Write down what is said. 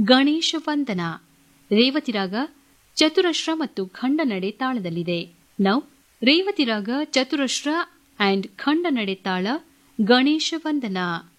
ಗಣೇಶ ವಂದನ. ರೇವತಿ ರಾಗ ಚತುರಶ್ರ ಮತ್ತು ಖಂಡ ನಡೆ ತಾಳದಲ್ಲಿದೆ. ನೌ ರೇವತಿ ರಾಗ ಚತುರಶ್ರ ಅಂಡ್ ಖಂಡ ನಡೆ ತಾಳ ಗಣೇಶ ವಂದನ.